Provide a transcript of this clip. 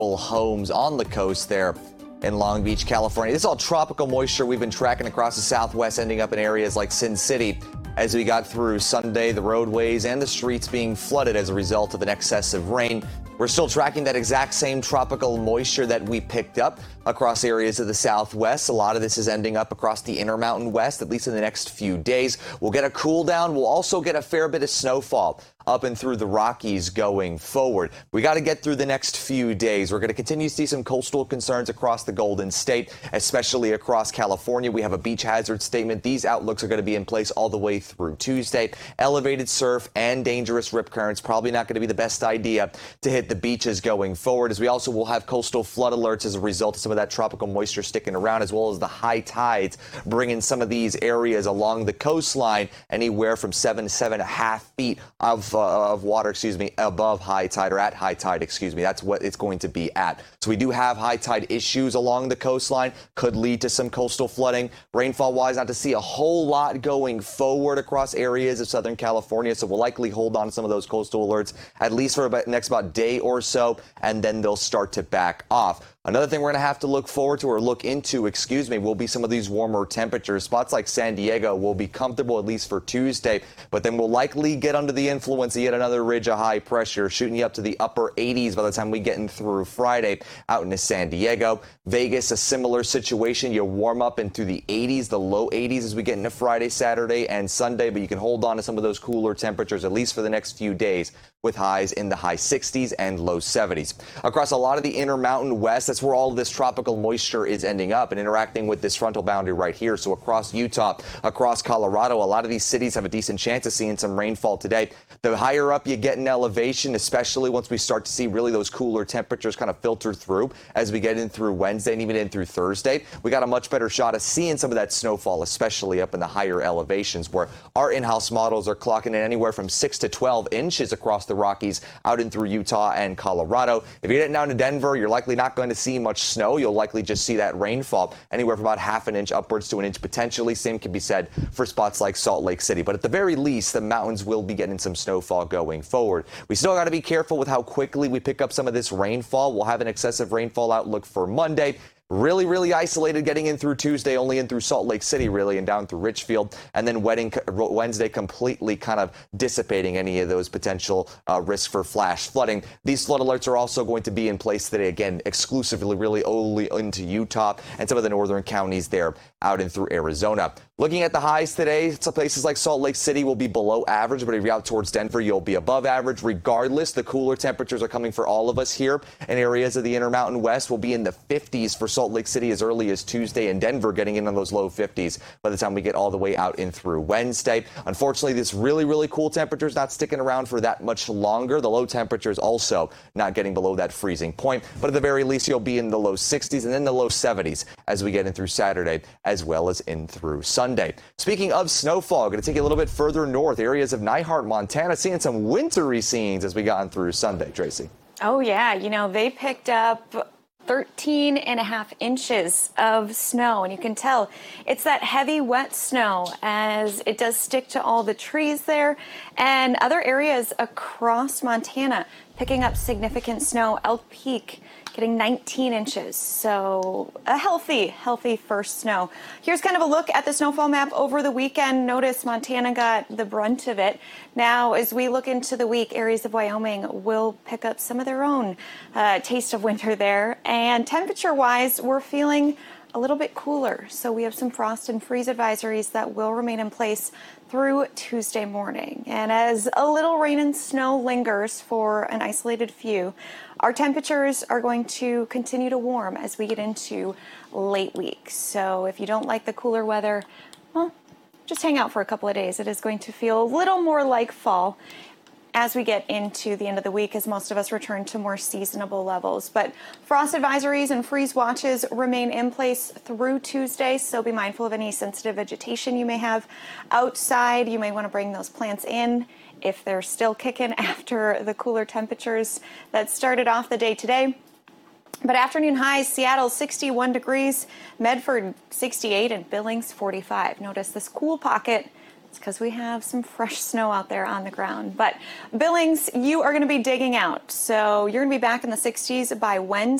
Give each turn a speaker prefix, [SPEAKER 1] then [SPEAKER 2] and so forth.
[SPEAKER 1] homes on the coast there in Long Beach, California. This is all tropical moisture we've been tracking across the Southwest, ending up in areas like Sin City. As we got through Sunday, the roadways and the streets being flooded as a result of an excess of rain. We're still tracking that exact same tropical moisture that we picked up across areas of the Southwest. A lot of this is ending up across the Intermountain West, at least in the next few days. We'll get a cool down. We'll also get a fair bit of snowfall up and through the Rockies going forward. We got to get through the next few days. We're going to continue to see some coastal concerns across the Golden State, especially across California. We have a beach hazard statement. These outlooks are going to be in place all the way through Tuesday. Elevated surf and dangerous rip currents, probably not going to be the best idea to hit the beaches going forward, as we also will have coastal flood alerts as a result of some of that tropical moisture sticking around, as well as the high tides bringing some of these areas along the coastline anywhere from 7 to 7.5 feet of water, above high tide, or at high tide, That's what it's going to be at. So we do have high tide issues along the coastline, could lead to some coastal flooding. Rainfall wise, not to see a whole lot going forward across areas of Southern California. So we'll likely hold on to some of those coastal alerts at least for about next day or so, and then they'll start to back off. Another thing we're going to have to look forward to, or look into, will be some of these warmer temperatures. Spots like San Diego will be comfortable at least for Tuesday, but then we'll likely get under the influence of yet another ridge of high pressure, shooting you up to the upper 80s by the time we get in through Friday out into San Diego. Vegas, a similar situation. You warm up into the 80s, the low 80s as we get into Friday, Saturday, and Sunday, but you can hold on to some of those cooler temperatures at least for the next few days, with highs in the high 60s and low 70s. Across a lot of the Intermountain West, that's where all of this tropical moisture is ending up and interacting with this frontal boundary right here. So across Utah, across Colorado, a lot of these cities have a decent chance of seeing some rainfall today. The higher up you get in elevation, especially once we start to see really those cooler temperatures kind of filter through as we get in through Wednesday and even in through Thursday, we got a much better shot of seeing some of that snowfall, especially up in the higher elevations, where our in-house models are clocking in anywhere from 6 to 12 inches across the Rockies out in through Utah and Colorado. If you're getting down to Denver, you're likely not going to see much snow. You'll likely just see that rainfall anywhere from about half an inch upwards to an inch potentially. Same can be said for spots like Salt Lake City. But at the very least, the mountains will be getting some snowfall going forward. We still got to be careful with how quickly we pick up some of this rainfall. We'll have an excessive rainfall outlook for Monday. Really, really isolated getting in through Tuesday, only in through Salt Lake City, really, and down through Richfield. And then Wednesday completely kind of dissipating any of those potential risks for flash flooding. These flood alerts are also going to be in place today, again, exclusively really only into Utah and some of the northern counties there out and through Arizona. Looking at the highs today, some places like Salt Lake City will be below average, but if you're out towards Denver, you'll be above average. Regardless, the cooler temperatures are coming for all of us here in areas of the Intermountain West. Will be in the 50s for Salt Lake City as early as Tuesday, and Denver getting in on those low 50s by the time we get all the way out in through Wednesday. Unfortunately, this really, really cool temperature is not sticking around for that much longer. The low temperatures also not getting below that freezing point, but at the very least, you'll be in the low 60s and then the low 70s as we get in through Saturday as well as in through Sunday. Speaking of snowfall, going to take you a little bit further north, areas of Neihart, Montana, seeing some wintry scenes as we got in through Sunday, Tracy.
[SPEAKER 2] Oh, yeah. You know, they picked up 13.5 inches of snow, and you can tell it's that heavy, wet snow as it does stick to all the trees there, and other areas across Montana picking up significant snow. Elk Peak getting 19 inches, so a healthy first snow. Here's kind of a look at the snowfall map over the weekend. Notice Montana got the brunt of it. Now, as we look into the week, areas of Wyoming will pick up some of their own taste of winter there. And temperature-wise, we're feeling a little bit cooler. So we have some frost and freeze advisories that will remain in place through Tuesday morning. And as a little rain and snow lingers for an isolated few, our temperatures are going to continue to warm as we get into late week. So if you don't like the cooler weather, well, just hang out for a couple of days. It is going to feel a little more like fall as we get into the end of the week, as most of us return to more seasonable levels. But frost advisories and freeze watches remain in place through Tuesday, so be mindful of any sensitive vegetation you may have outside. You may want to bring those plants in if they're still kicking after the cooler temperatures that started off the day today. But afternoon highs, Seattle 61 degrees, Medford 68, and Billings 45. Notice this cool pocket It's because we have some fresh snow out there on the ground. But Billings, you are going to be digging out. So you're going to be back in the 60s by Wednesday.